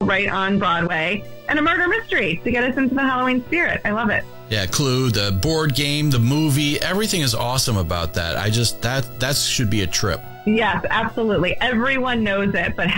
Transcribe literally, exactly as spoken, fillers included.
right on Broadway, and a murder mystery to get us into the Halloween spirit. I love it. Yeah, Clue, the board game, the movie, everything is awesome about that. I just, that, that should be a trip. Yes, absolutely. Everyone knows it, but